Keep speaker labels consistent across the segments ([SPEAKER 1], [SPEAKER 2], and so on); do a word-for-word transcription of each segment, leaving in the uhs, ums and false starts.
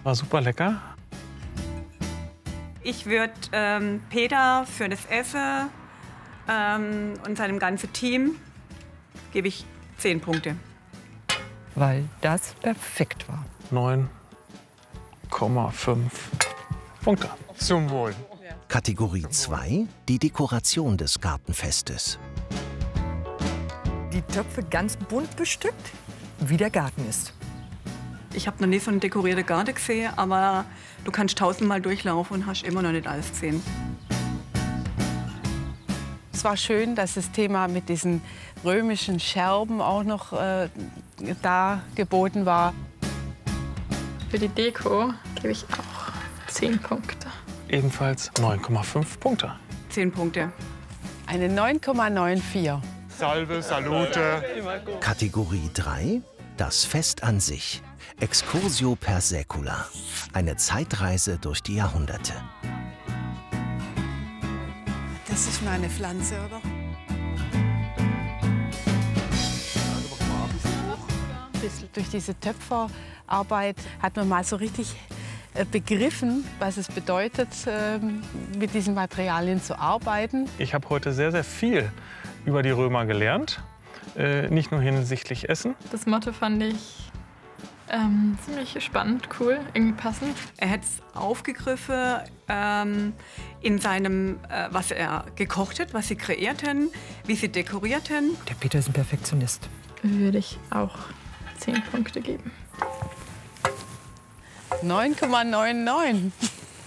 [SPEAKER 1] War super lecker.
[SPEAKER 2] Ich würde ähm, Peter für das Essen ähm, und seinem ganzen Team gebe ich zehn Punkte.
[SPEAKER 3] Weil das perfekt war.
[SPEAKER 1] neun Komma fünf Punkte.
[SPEAKER 4] Zum Wohl.
[SPEAKER 5] Kategorie zwei, die Dekoration des Gartenfestes.
[SPEAKER 3] Die Töpfe ganz bunt bestückt, wie der Garten ist.
[SPEAKER 2] Ich habe noch nie so einen dekorierten Garten gesehen, aber du kannst tausendmal durchlaufen und hast immer noch nicht alles gesehen.
[SPEAKER 6] Es war schön, dass das Thema mit diesen römischen Scherben auch noch äh, da geboten war.
[SPEAKER 7] Für die Deko gebe ich auch zehn Punkte.
[SPEAKER 1] Ebenfalls neun Komma fünf Punkte.
[SPEAKER 2] zehn Punkte.
[SPEAKER 6] Eine neun Komma vierundneunzig.
[SPEAKER 4] Salve, Salute.
[SPEAKER 5] Kategorie drei, das Fest an sich. Excursio per Saecula. Eine Zeitreise durch die Jahrhunderte.
[SPEAKER 6] Das ist meine Pflanze, oder? Durch diese Töpferarbeit hat man mal so richtig begriffen, was es bedeutet, mit diesen Materialien zu arbeiten.
[SPEAKER 1] Ich habe heute sehr, sehr viel über die Römer gelernt. Äh, nicht nur hinsichtlich Essen.
[SPEAKER 7] Das Motto fand ich ähm, ziemlich spannend, cool, irgendwie passend.
[SPEAKER 2] Er hat es aufgegriffen ähm, in seinem, äh, was er gekocht hat, was sie kreierten, wie sie dekorierten.
[SPEAKER 3] Der Peter ist ein Perfektionist.
[SPEAKER 7] Würde ich auch zehn Punkte geben.
[SPEAKER 6] neun Komma neunundneunzig.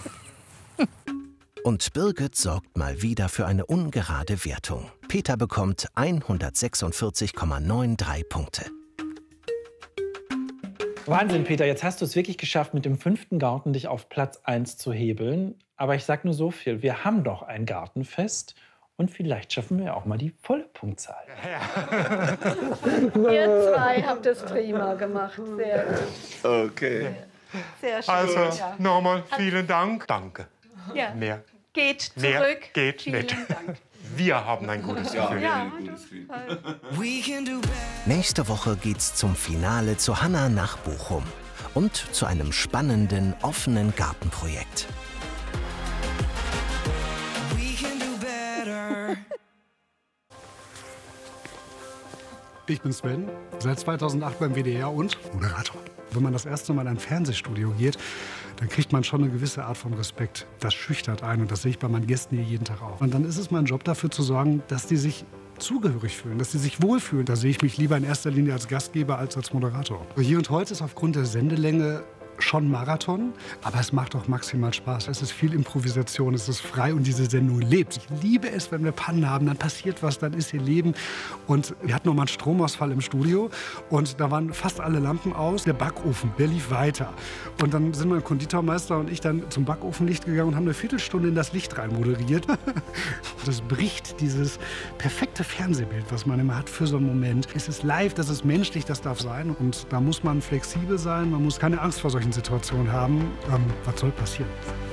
[SPEAKER 5] Und Birgit sorgt mal wieder für eine ungerade Wertung. Peter bekommt hundertsechsundvierzig Komma dreiundneunzig Punkte.
[SPEAKER 8] Wahnsinn, Peter, jetzt hast du es wirklich geschafft, mit dem fünften Garten dich auf Platz eins zu hebeln. Aber ich sag nur so viel, wir haben doch ein Gartenfest und vielleicht schaffen wir auch mal die volle Punktzahl.
[SPEAKER 9] Ihr zwei habt es prima gemacht, sehr gut.
[SPEAKER 4] Okay.
[SPEAKER 9] Sehr schön.
[SPEAKER 4] Also,
[SPEAKER 9] ja.
[SPEAKER 4] nochmal vielen Dank. Danke.
[SPEAKER 9] Ja.
[SPEAKER 4] Mehr,
[SPEAKER 9] Geht zurück.
[SPEAKER 4] mehr geht
[SPEAKER 9] Vielen
[SPEAKER 4] nicht.
[SPEAKER 9] Dank.
[SPEAKER 4] Wir haben ein gutes Gefühl.
[SPEAKER 9] Ja.
[SPEAKER 5] Nächste Woche geht's zum Finale zu Hanna nach Bochum und zu einem spannenden, offenen Gartenprojekt.
[SPEAKER 10] Ich bin Sven, seit zweitausendacht beim W D R und Moderator. Wenn man das erste Mal in ein Fernsehstudio geht, dann kriegt man schon eine gewisse Art von Respekt. Das schüchtert einen und das sehe ich bei meinen Gästen hier jeden Tag auch. Und dann ist es mein Job, dafür zu sorgen, dass die sich zugehörig fühlen, dass sie sich wohlfühlen. Da sehe ich mich lieber in erster Linie als Gastgeber als als Moderator. Hier und heute ist aufgrund der Sendelänge schon Marathon, aber es macht auch maximal Spaß. Es ist viel Improvisation, es ist frei und diese Sendung lebt. Ich liebe es, wenn wir Pannen haben, dann passiert was, dann ist hier Leben. Und wir hatten noch mal einen Stromausfall im Studio und da waren fast alle Lampen aus. Der Backofen, der lief weiter. Und dann sind mein Konditormeister und ich dann zum Backofenlicht gegangen und haben eine Viertelstunde in das Licht rein moderiert. Das bricht dieses perfekte Fernsehbild, was man immer hat für so einen Moment. Es ist live, das ist menschlich, das darf sein. Und da muss man flexibel sein, man muss keine Angst vor solchen Situationen haben. Ähm, was soll passieren?